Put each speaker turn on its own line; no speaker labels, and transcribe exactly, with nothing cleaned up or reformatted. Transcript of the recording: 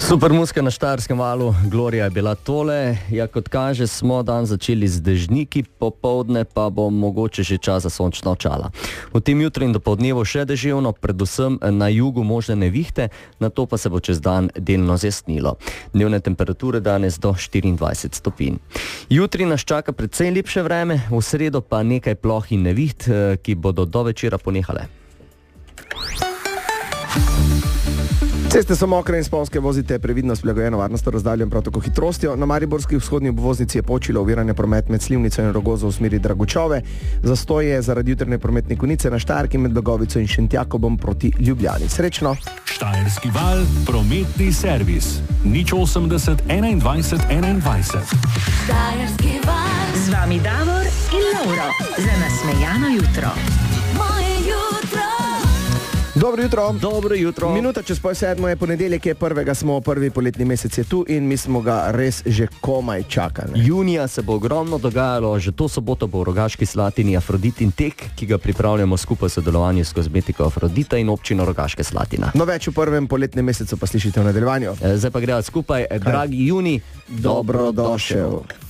Super muzika na Štajerskem valu, Gloria je bila tole. Ja, kot kaže, smo dan začeli z dežniki, popoldne pa bo mogoče že čas za sončna očala. V tem jutri in dopoldnevu še deževno, predvsem na jugu možne nevihte, nato pa se bo čez dan delno zjasnilo. Dnevne temperature danes do štiriindvajset stopinj. Jutri nas čaka precej lepše vreme, v sredo pa nekaj ploh in neviht, ki bodo do večera ponehale.
Ceste so mokre in spolzke, vozite previdno s prilagojeno varnostno razdaljo in prav tako hitrostjo. Na mariborski vzhodni obvoznici je počilo oviranje promet med Slivnico in Rogozo v smeri Dragučove. Zastoj je zaradi jutranje prometne konice na Štajerki med Begovico in Šentjakobom proti Ljubljani. Srečno!
Štajerski val, prometni servis. nič osemdeset enaindvajset enaindvajset.
Štajerski val.
Z vami Davor in Lauro. Za nasmejano jutro.
Dobro jutro.
Dobro jutro.
Minuta čez pol sedmo je ponedeljek, je prvega smo, prvi poletni mesec je tu in mi smo ga res že komaj čakali.
Junija se bo ogromno dogajalo, že to soboto bo v Rogaški Slatini Afroditin tek, ki ga pripravljamo skupaj v sodelovanju s kozmetiko Afrodita in občino Rogaške Slatina.
No, več v prvem poletnem mesecu pa slišite v nadaljevanju.
Zdaj pa grejo skupaj, dragi Juni,
dobrodošel.